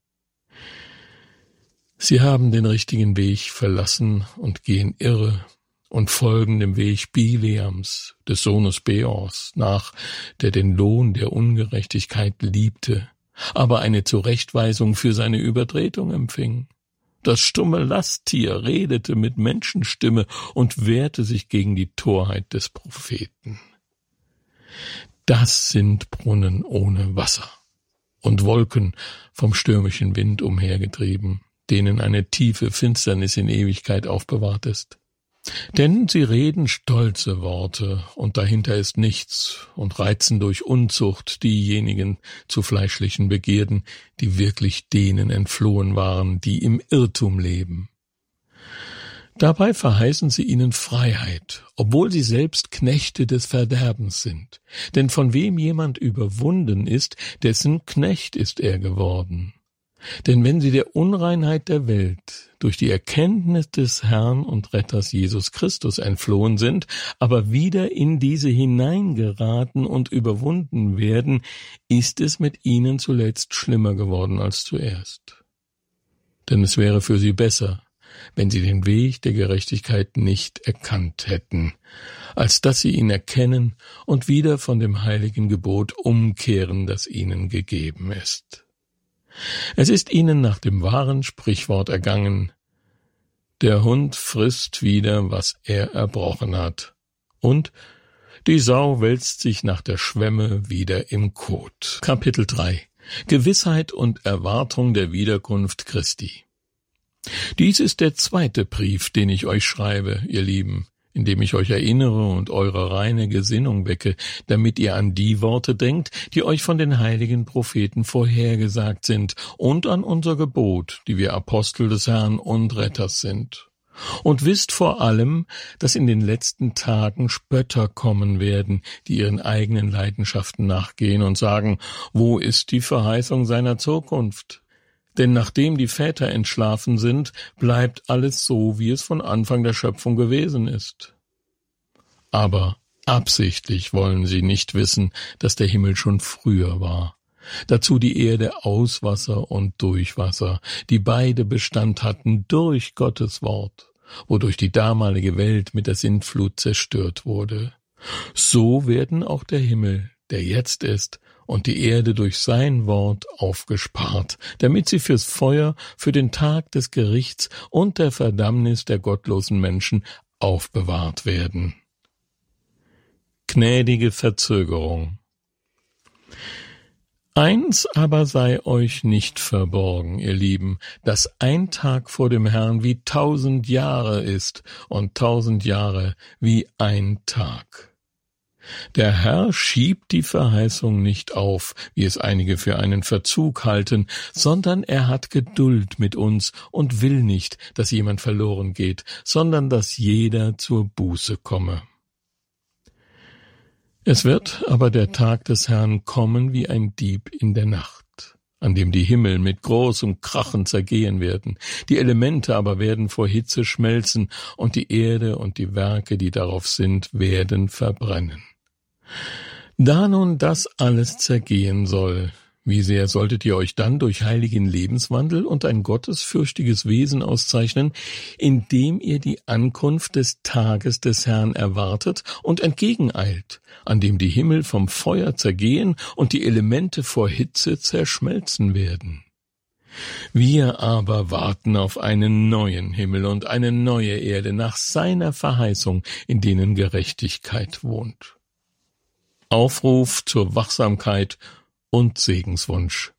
Sie haben den richtigen Weg verlassen und gehen irre und folgen dem Weg Bileams, des Sohnes Beors, nach, der den Lohn der Ungerechtigkeit liebte, aber eine Zurechtweisung für seine Übertretung empfing. Das stumme Lasttier redete mit Menschenstimme und wehrte sich gegen die Torheit des Propheten. Das sind Brunnen ohne Wasser und Wolken vom stürmischen Wind umhergetrieben, denen eine tiefe Finsternis in Ewigkeit aufbewahrt ist. Denn sie reden stolze Worte, und dahinter ist nichts, und reizen durch Unzucht diejenigen zu fleischlichen Begierden, die wirklich denen entflohen waren, die im Irrtum leben. Dabei verheißen sie ihnen Freiheit, obwohl sie selbst Knechte des Verderbens sind. Denn von wem jemand überwunden ist, dessen Knecht ist er geworden. Denn wenn sie der Unreinheit der Welt durch die Erkenntnis des Herrn und Retters Jesus Christus entflohen sind, aber wieder in diese hineingeraten und überwunden werden, ist es mit ihnen zuletzt schlimmer geworden als zuerst. Denn es wäre für sie besser, wenn sie den Weg der Gerechtigkeit nicht erkannt hätten, als dass sie ihn erkennen und wieder von dem heiligen Gebot umkehren, das ihnen gegeben ist. Es ist ihnen nach dem wahren Sprichwort ergangen: Der Hund frisst wieder, was er erbrochen hat, und die Sau wälzt sich nach der Schwemme wieder im Kot. Kapitel drei. Gewissheit und Erwartung der Wiederkunft Christi. Dies ist der zweite Brief, den ich euch schreibe, ihr Lieben, indem ich euch erinnere und eure reine Gesinnung wecke, damit ihr an die Worte denkt, die euch von den heiligen Propheten vorhergesagt sind, und an unser Gebot, die wir Apostel des Herrn und Retters sind. Und wisst vor allem, dass in den letzten Tagen Spötter kommen werden, die ihren eigenen Leidenschaften nachgehen und sagen: Wo ist die Verheißung seiner Zukunft? Denn nachdem die Väter entschlafen sind, bleibt alles so, wie es von Anfang der Schöpfung gewesen ist. Aber absichtlich wollen sie nicht wissen, dass der Himmel schon früher war. Dazu die Erde aus Wasser und durch Wasser, die beide Bestand hatten durch Gottes Wort, wodurch die damalige Welt mit der Sintflut zerstört wurde. So werden auch der Himmel, der jetzt ist, und die Erde durch sein Wort aufgespart, damit sie fürs Feuer, für den Tag des Gerichts und der Verdammnis der gottlosen Menschen aufbewahrt werden. Gnädige Verzögerung. Eins aber sei euch nicht verborgen, ihr Lieben, dass ein Tag vor dem Herrn wie tausend Jahre ist und tausend Jahre wie ein Tag. Der Herr schiebt die Verheißung nicht auf, wie es einige für einen Verzug halten, sondern er hat Geduld mit uns und will nicht, dass jemand verloren geht, sondern dass jeder zur Buße komme. Es wird aber der Tag des Herrn kommen wie ein Dieb in der Nacht, an dem die Himmel mit großem Krachen zergehen werden, die Elemente aber werden vor Hitze schmelzen, und die Erde und die Werke, die darauf sind, werden verbrennen. Da nun das alles zergehen soll, wie sehr solltet ihr euch dann durch heiligen Lebenswandel und ein gottesfürchtiges Wesen auszeichnen, indem ihr die Ankunft des Tages des Herrn erwartet und entgegeneilt, an dem die Himmel vom Feuer zergehen und die Elemente vor Hitze zerschmelzen werden. Wir aber warten auf einen neuen Himmel und eine neue Erde nach seiner Verheißung, in denen Gerechtigkeit wohnt. Aufruf zur Wachsamkeit und Segenswunsch.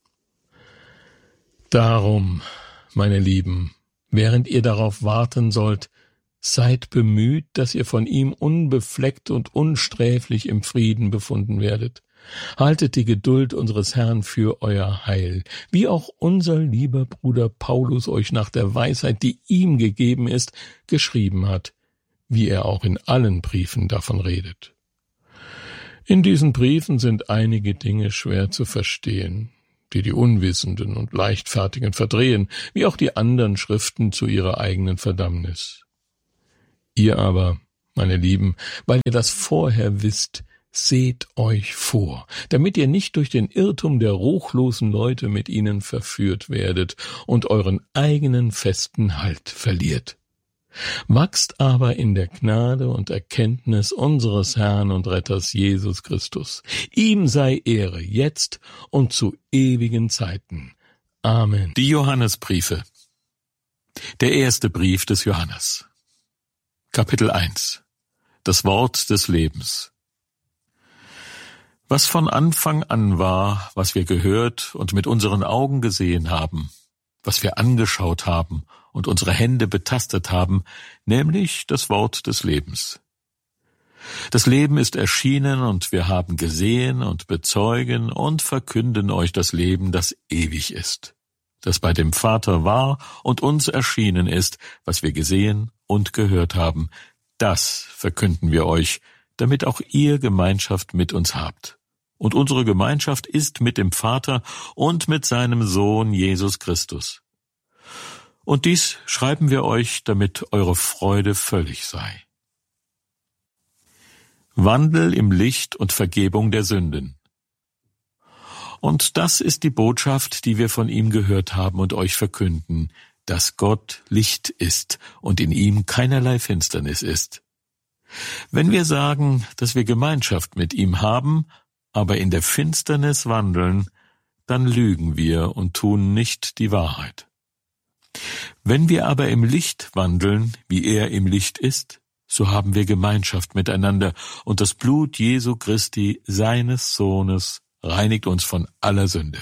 Darum, meine Lieben, während ihr darauf warten sollt, seid bemüht, dass ihr von ihm unbefleckt und unsträflich im Frieden befunden werdet. Haltet die Geduld unseres Herrn für euer Heil, wie auch unser lieber Bruder Paulus euch nach der Weisheit, die ihm gegeben ist, geschrieben hat, wie er auch in allen Briefen davon redet. In diesen Briefen sind einige Dinge schwer zu verstehen, die die Unwissenden und Leichtfertigen verdrehen, wie auch die anderen Schriften zu ihrer eigenen Verdammnis. Ihr aber, meine Lieben, weil ihr das vorher wisst, seht euch vor, damit ihr nicht durch den Irrtum der ruchlosen Leute mit ihnen verführt werdet und euren eigenen festen Halt verliert. Wachst aber in der Gnade und Erkenntnis unseres Herrn und Retters Jesus Christus. Ihm sei Ehre, jetzt und zu ewigen Zeiten. Amen. Die Johannesbriefe. Der erste Brief des Johannes. Kapitel eins. Das Wort des Lebens. Was von Anfang an war, was wir gehört und mit unseren Augen gesehen haben, was wir angeschaut haben und unsere Hände betastet haben, nämlich das Wort des Lebens. Das Leben ist erschienen und wir haben gesehen und bezeugen und verkünden euch das Leben, das ewig ist, das bei dem Vater war und uns erschienen ist, was wir gesehen und gehört haben. Das verkünden wir euch, damit auch ihr Gemeinschaft mit uns habt. Und unsere Gemeinschaft ist mit dem Vater und mit seinem Sohn Jesus Christus. Und dies schreiben wir euch, damit eure Freude völlig sei. Wandel im Licht und Vergebung der Sünden. Und das ist die Botschaft, die wir von ihm gehört haben und euch verkünden, dass Gott Licht ist und in ihm keinerlei Finsternis ist. Wenn wir sagen, dass wir Gemeinschaft mit ihm haben, aber in der Finsternis wandeln, dann lügen wir und tun nicht die Wahrheit. Wenn wir aber im Licht wandeln, wie er im Licht ist, so haben wir Gemeinschaft miteinander, und das Blut Jesu Christi, seines Sohnes, reinigt uns von aller Sünde.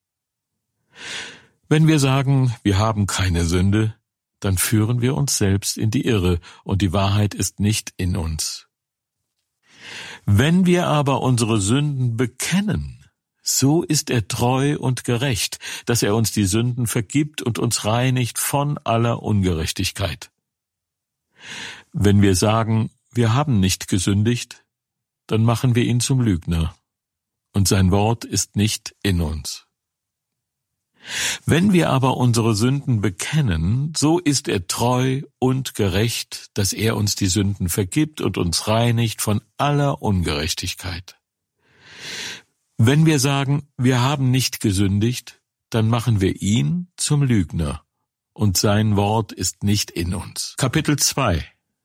Wenn wir sagen, wir haben keine Sünde, dann führen wir uns selbst in die Irre, und die Wahrheit ist nicht in uns. Wenn wir aber unsere Sünden bekennen, so ist er treu und gerecht, dass er uns die Sünden vergibt und uns reinigt von aller Ungerechtigkeit. Wenn wir sagen, wir haben nicht gesündigt, dann machen wir ihn zum Lügner, und sein Wort ist nicht in uns. Wenn wir aber unsere Sünden bekennen, so ist er treu und gerecht, dass er uns die Sünden vergibt und uns reinigt von aller Ungerechtigkeit. Wenn wir sagen, wir haben nicht gesündigt, dann machen wir ihn zum Lügner, und sein Wort ist nicht in uns. Kapitel zwei.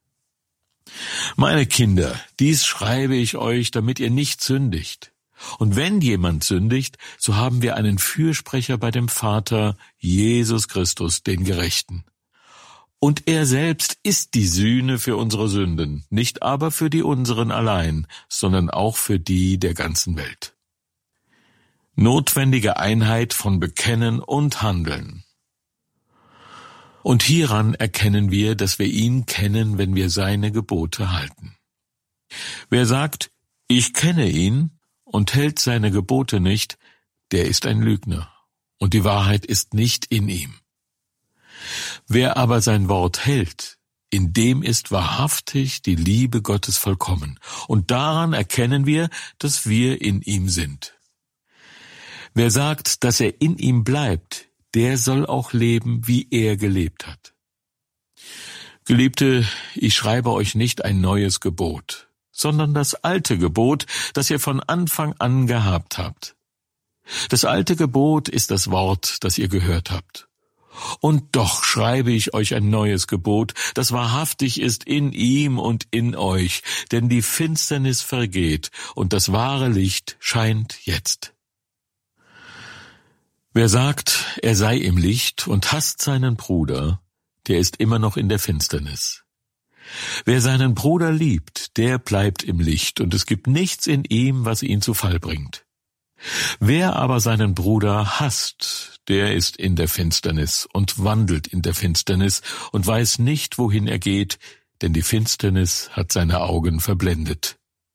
Meine Kinder, dies schreibe ich euch, damit ihr nicht sündigt. Und wenn jemand sündigt, so haben wir einen Fürsprecher bei dem Vater, Jesus Christus, den Gerechten. Und er selbst ist die Sühne für unsere Sünden, nicht aber für die unseren allein, sondern auch für die der ganzen Welt. Notwendige Einheit von Bekennen und Handeln. Und hieran erkennen wir, dass wir ihn kennen, wenn wir seine Gebote halten. Wer sagt, ich kenne ihn, und hält seine Gebote nicht, der ist ein Lügner, und die Wahrheit ist nicht in ihm. Wer aber sein Wort hält, in dem ist wahrhaftig die Liebe Gottes vollkommen, und daran erkennen wir, dass wir in ihm sind. Wer sagt, dass er in ihm bleibt, der soll auch leben, wie er gelebt hat. Geliebte, ich schreibe euch nicht ein neues Gebot, sondern das alte Gebot, das ihr von Anfang an gehabt habt. Das alte Gebot ist das Wort, das ihr gehört habt. Und doch schreibe ich euch ein neues Gebot, das wahrhaftig ist in ihm und in euch, denn die Finsternis vergeht und das wahre Licht scheint jetzt. Wer sagt, er sei im Licht und hasst seinen Bruder, der ist immer noch in der Finsternis. Wer seinen Bruder liebt, der bleibt im Licht, und es gibt nichts in ihm, was ihn zu Fall bringt. Wer aber seinen Bruder hasst, der ist in der Finsternis und wandelt in der Finsternis und weiß nicht, wohin er geht, denn die Finsternis hat seine Augen verblendet.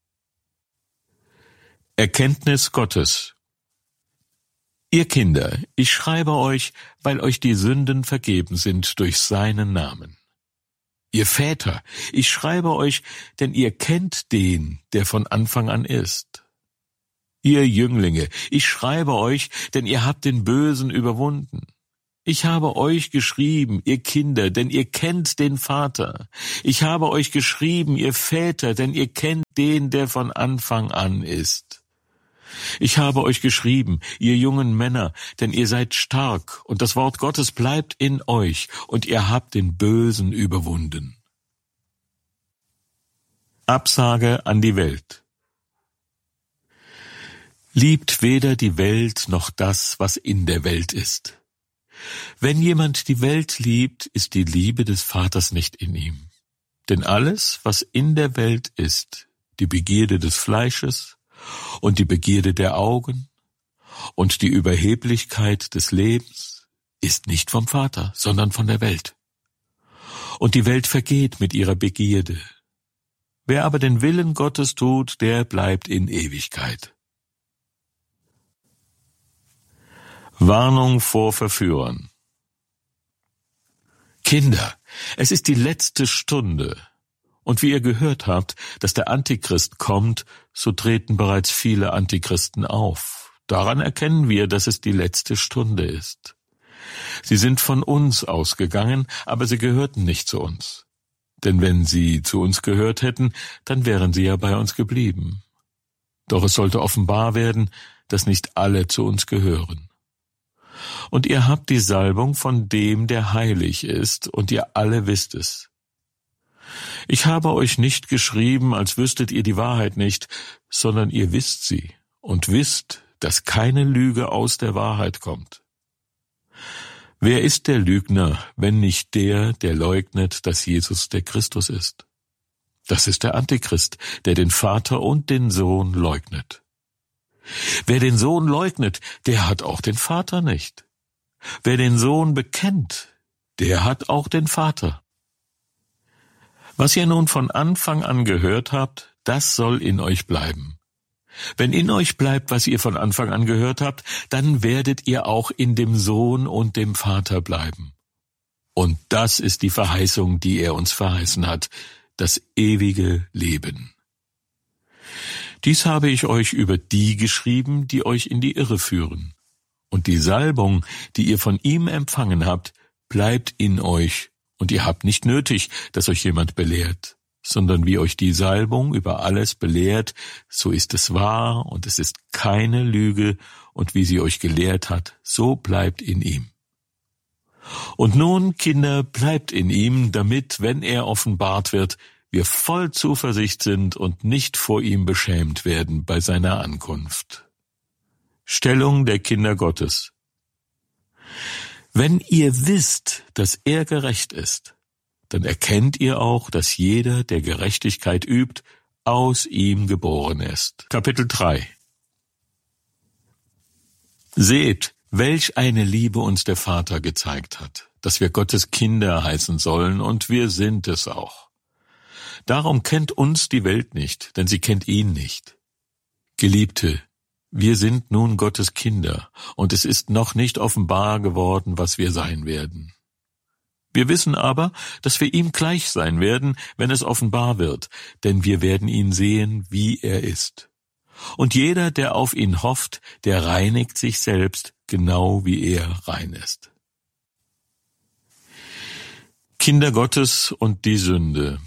Erkenntnis Gottes. Ihr Kinder, ich schreibe euch, weil euch die Sünden vergeben sind durch seinen Namen. Ihr Väter, ich schreibe euch, denn ihr kennt den, der von Anfang an ist. Ihr Jünglinge, ich schreibe euch, denn ihr habt den Bösen überwunden. Ich habe euch geschrieben, ihr Kinder, denn ihr kennt den Vater. Ich habe euch geschrieben, ihr Väter, denn ihr kennt den, der von Anfang an ist. Ich habe euch geschrieben, ihr jungen Männer, denn ihr seid stark, und das Wort Gottes bleibt in euch, und ihr habt den Bösen überwunden. Absage an die Welt. Liebt weder die Welt noch das, was in der Welt ist. Wenn jemand die Welt liebt, ist die Liebe des Vaters nicht in ihm. Denn alles, was in der Welt ist, die Begierde des Fleisches und die Begierde der Augen und die Überheblichkeit des Lebens, ist nicht vom Vater, sondern von der Welt. Und die Welt vergeht mit ihrer Begierde. Wer aber den Willen Gottes tut, der bleibt in Ewigkeit. Warnung vor Verführern. Kinder, es ist die letzte Stunde. Und wie ihr gehört habt, dass der Antichrist kommt, so treten bereits viele Antichristen auf. Daran erkennen wir, dass es die letzte Stunde ist. Sie sind von uns ausgegangen, aber sie gehörten nicht zu uns. Denn wenn sie zu uns gehört hätten, dann wären sie ja bei uns geblieben. Doch es sollte offenbar werden, dass nicht alle zu uns gehören. Und ihr habt die Salbung von dem, der heilig ist, und ihr alle wisst es. Ich habe euch nicht geschrieben, als wüsstet ihr die Wahrheit nicht, sondern ihr wisst sie und wisst, dass keine Lüge aus der Wahrheit kommt. Wer ist der Lügner, wenn nicht der, der leugnet, dass Jesus der Christus ist? Das ist der Antichrist, der den Vater und den Sohn leugnet. Wer den Sohn leugnet, der hat auch den Vater nicht. Wer den Sohn bekennt, der hat auch den Vater. Was ihr nun von Anfang an gehört habt, das soll in euch bleiben. Wenn in euch bleibt, was ihr von Anfang an gehört habt, dann werdet ihr auch in dem Sohn und dem Vater bleiben. Und das ist die Verheißung, die er uns verheißen hat, das ewige Leben. Dies habe ich euch über die geschrieben, die euch in die Irre führen. Und die Salbung, die ihr von ihm empfangen habt, bleibt in euch, und ihr habt nicht nötig, dass euch jemand belehrt, sondern wie euch die Salbung über alles belehrt, so ist es wahr, und es ist keine Lüge, und wie sie euch gelehrt hat, so bleibt in ihm. Und nun, Kinder, bleibt in ihm, damit, wenn er offenbart wird, wir voll Zuversicht sind und nicht vor ihm beschämt werden bei seiner Ankunft. Stellung der Kinder Gottes. Wenn ihr wisst, dass er gerecht ist, dann erkennt ihr auch, dass jeder, der Gerechtigkeit übt, aus ihm geboren ist. Kapitel drei. Seht, welch eine Liebe uns der Vater gezeigt hat, dass wir Gottes Kinder heißen sollen, und wir sind es auch. Darum kennt uns die Welt nicht, denn sie kennt ihn nicht. Geliebte, wir sind nun Gottes Kinder, und es ist noch nicht offenbar geworden, was wir sein werden. Wir wissen aber, dass wir ihm gleich sein werden, wenn es offenbar wird, denn wir werden ihn sehen, wie er ist. Und jeder, der auf ihn hofft, der reinigt sich selbst, genau wie er rein ist. Kinder Gottes und die Sünde.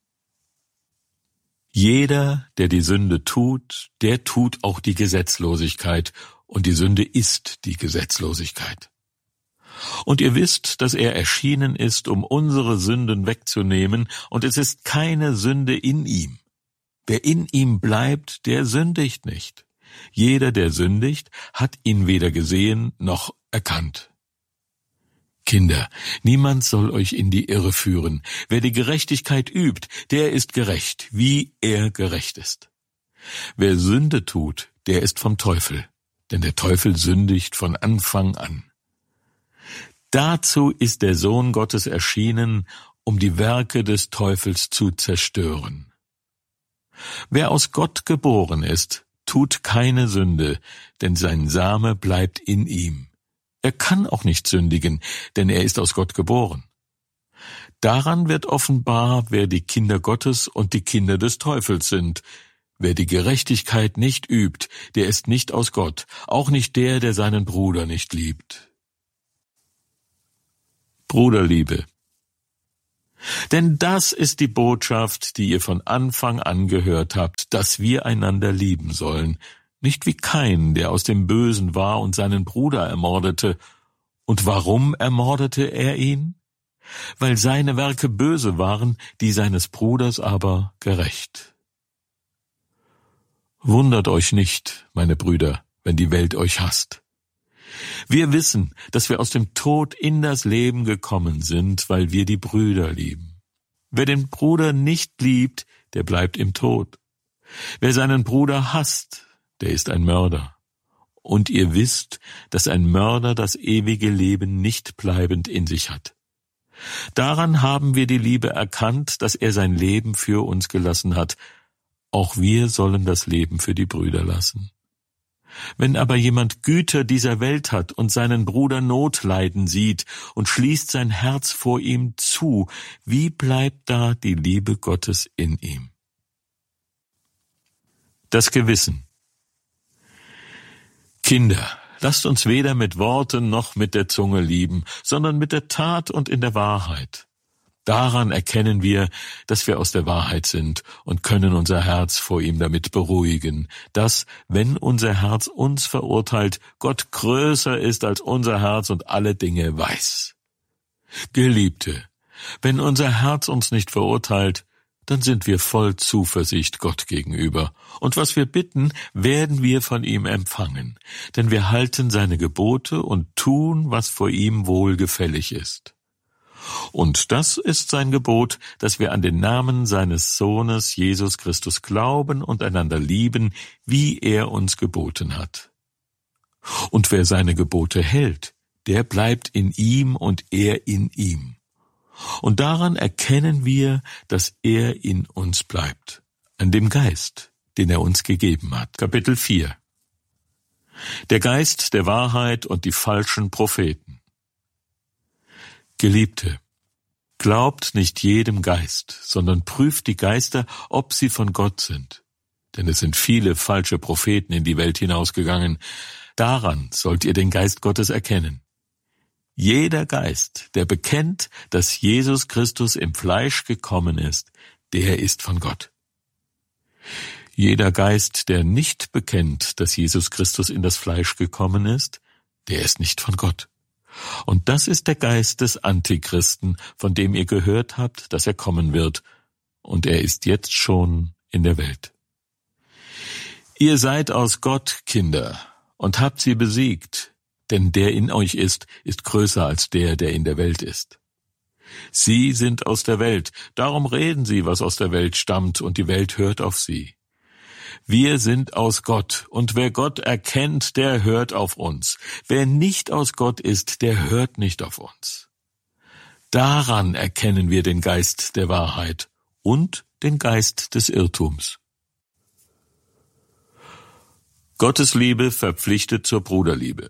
Jeder, der die Sünde tut, der tut auch die Gesetzlosigkeit, und die Sünde ist die Gesetzlosigkeit. Und ihr wisst, dass er erschienen ist, um unsere Sünden wegzunehmen, und es ist keine Sünde in ihm. Wer in ihm bleibt, der sündigt nicht. Jeder, der sündigt, hat ihn weder gesehen noch erkannt. Kinder, niemand soll euch in die Irre führen. Wer die Gerechtigkeit übt, der ist gerecht, wie er gerecht ist. Wer Sünde tut, der ist vom Teufel, denn der Teufel sündigt von Anfang an. Dazu ist der Sohn Gottes erschienen, um die Werke des Teufels zu zerstören. Wer aus Gott geboren ist, tut keine Sünde, denn sein Same bleibt in ihm. Er kann auch nicht sündigen, denn er ist aus Gott geboren. Daran wird offenbar, wer die Kinder Gottes und die Kinder des Teufels sind. Wer die Gerechtigkeit nicht übt, der ist nicht aus Gott, auch nicht der, der seinen Bruder nicht liebt. Bruderliebe. Denn das ist die Botschaft, die ihr von Anfang an gehört habt, dass wir einander lieben sollen, nicht wie Kain, der aus dem Bösen war und seinen Bruder ermordete. Und warum ermordete er ihn? Weil seine Werke böse waren, die seines Bruders aber gerecht. Wundert euch nicht, meine Brüder, wenn die Welt euch hasst. Wir wissen, dass wir aus dem Tod in das Leben gekommen sind, weil wir die Brüder lieben. Wer den Bruder nicht liebt, der bleibt im Tod. Wer seinen Bruder hasst, der ist ein Mörder. Und ihr wisst, dass ein Mörder das ewige Leben nicht bleibend in sich hat. Daran haben wir die Liebe erkannt, dass er sein Leben für uns gelassen hat. Auch wir sollen das Leben für die Brüder lassen. Wenn aber jemand Güter dieser Welt hat und seinen Bruder Not leiden sieht und schließt sein Herz vor ihm zu, wie bleibt da die Liebe Gottes in ihm? Das Gewissen. Kinder, lasst uns weder mit Worten noch mit der Zunge lieben, sondern mit der Tat und in der Wahrheit. Daran erkennen wir, dass wir aus der Wahrheit sind und können unser Herz vor ihm damit beruhigen, dass, wenn unser Herz uns verurteilt, Gott größer ist als unser Herz und alle Dinge weiß. Geliebte, wenn unser Herz uns nicht verurteilt, dann sind wir voll Zuversicht Gott gegenüber. Und was wir bitten, werden wir von ihm empfangen, denn wir halten seine Gebote und tun, was vor ihm wohlgefällig ist. Und das ist sein Gebot, dass wir an den Namen seines Sohnes Jesus Christus glauben und einander lieben, wie er uns geboten hat. Und wer seine Gebote hält, der bleibt in ihm und er in ihm. Und daran erkennen wir, dass er in uns bleibt, an dem Geist, den er uns gegeben hat. Kapitel vier. Der Geist der Wahrheit und die falschen Propheten. Geliebte, glaubt nicht jedem Geist, sondern prüft die Geister, ob sie von Gott sind. Denn es sind viele falsche Propheten in die Welt hinausgegangen. Daran sollt ihr den Geist Gottes erkennen. Jeder Geist, der bekennt, dass Jesus Christus im Fleisch gekommen ist, der ist von Gott. Jeder Geist, der nicht bekennt, dass Jesus Christus in das Fleisch gekommen ist, der ist nicht von Gott. Und das ist der Geist des Antichristen, von dem ihr gehört habt, dass er kommen wird, und er ist jetzt schon in der Welt. Ihr seid aus Gott Kinder und habt sie besiegt, denn der in euch ist, ist größer als der, der in der Welt ist. Sie sind aus der Welt, darum reden sie, was aus der Welt stammt, und die Welt hört auf sie. Wir sind aus Gott, und wer Gott erkennt, der hört auf uns. Wer nicht aus Gott ist, der hört nicht auf uns. Daran erkennen wir den Geist der Wahrheit und den Geist des Irrtums. Gottes Liebe verpflichtet zur Bruderliebe.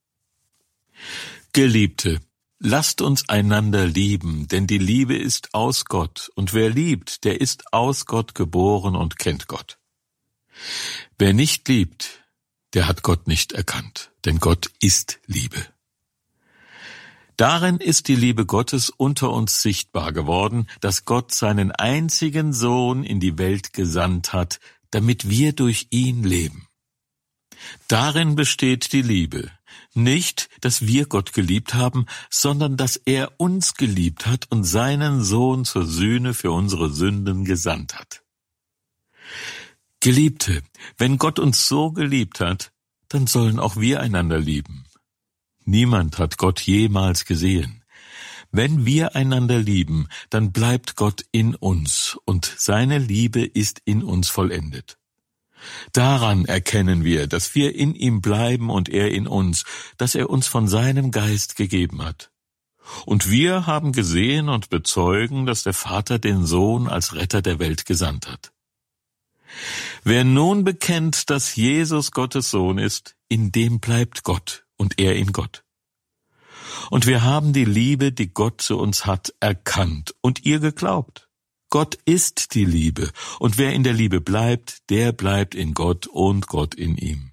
Geliebte, lasst uns einander lieben, denn die Liebe ist aus Gott, und wer liebt, der ist aus Gott geboren und kennt Gott. Wer nicht liebt, der hat Gott nicht erkannt, denn Gott ist Liebe. Darin ist die Liebe Gottes unter uns sichtbar geworden, dass Gott seinen einzigen Sohn in die Welt gesandt hat, damit wir durch ihn leben. Darin besteht die Liebe. Nicht, dass wir Gott geliebt haben, sondern dass er uns geliebt hat und seinen Sohn zur Sühne für unsere Sünden gesandt hat. Geliebte, wenn Gott uns so geliebt hat, dann sollen auch wir einander lieben. Niemand hat Gott jemals gesehen. Wenn wir einander lieben, dann bleibt Gott in uns und seine Liebe ist in uns vollendet. Daran erkennen wir, dass wir in ihm bleiben und er in uns, dass er uns von seinem Geist gegeben hat. Und wir haben gesehen und bezeugen, dass der Vater den Sohn als Retter der Welt gesandt hat. Wer nun bekennt, dass Jesus Gottes Sohn ist, in dem bleibt Gott und er in Gott. Und wir haben die Liebe, die Gott zu uns hat, erkannt und ihr geglaubt. Gott ist die Liebe, und wer in der Liebe bleibt, der bleibt in Gott und Gott in ihm.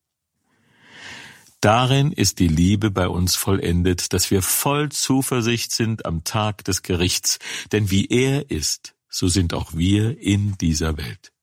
Darin ist die Liebe bei uns vollendet, dass wir voll Zuversicht sind am Tag des Gerichts, denn wie er ist, so sind auch wir in dieser Welt.